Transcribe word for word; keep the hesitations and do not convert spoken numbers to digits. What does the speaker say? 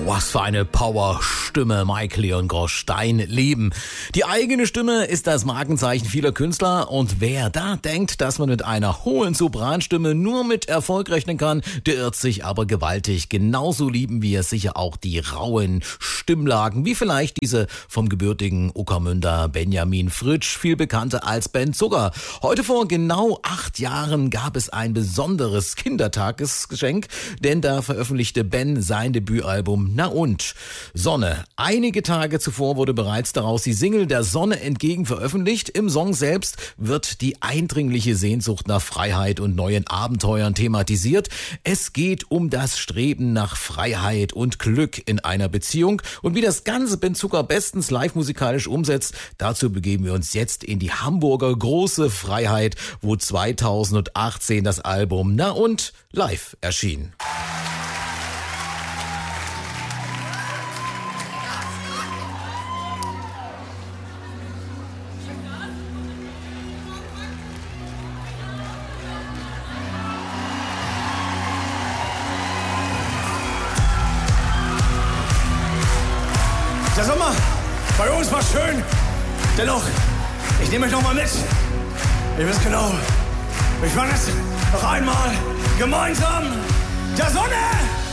Was für eine Power-Stimme, Mike Leon Grosch, dein Leben. Die eigene Stimme ist das Markenzeichen vieler Künstler und wer da denkt, dass man mit einer hohen Sopranstimme nur mit Erfolg rechnen kann, der irrt sich aber gewaltig. Genauso lieben wir sicher auch die rauen Stimmlagen, wie vielleicht diese vom gebürtigen Ueckermünder Benjamin Fritsch, viel bekannter als Ben Zucker. Heute vor genau acht Jahren gab es ein besonderes Kindertagesgeschenk, denn da veröffentlichte Ben sein Debütalbum Na und Sonne. Einige Tage zuvor wurde bereits daraus die Single Der Sonne entgegen veröffentlicht. Im Song selbst wird die eindringliche Sehnsucht nach Freiheit und neuen Abenteuern thematisiert. Es geht um das Streben nach Freiheit und Glück in einer Beziehung und wie das ganze Ben Zucker bestens live musikalisch umsetzt. Dazu begeben wir uns jetzt in die Hamburger Große Freiheit, wo zweitausendachtzehn das Album Na und live erschien. Der Sommer bei uns war schön. Dennoch, ich nehme euch noch mal mit. Ihr wisst genau, wir fahren jetzt noch einmal gemeinsam der Sonne